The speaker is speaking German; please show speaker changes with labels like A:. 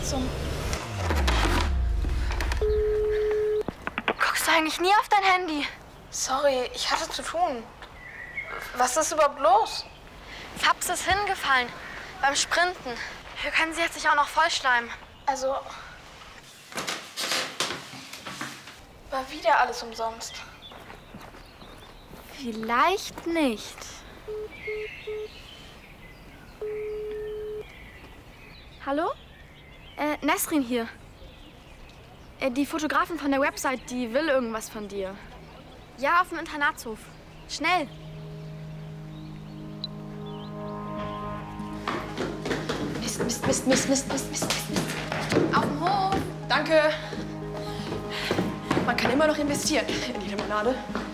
A: zum... Guckst du eigentlich nie auf dein Handy?
B: Sorry, ich hatte zu tun. Was ist überhaupt los?
A: Fabs ist hingefallen. Beim Sprinten. Wir können sie jetzt nicht auch noch vollschleimen.
B: Also... War wieder alles umsonst.
A: Vielleicht nicht. Hallo? Nesrin hier. Die Fotografin von der Website, die will irgendwas von dir. Ja, auf dem Internatshof. Schnell.
B: Mist, Mist, Mist, Mist, Mist, Mist, Mist, Mist.
A: Auf dem Hof.
B: Danke. Man kann immer noch investieren in die Limonade.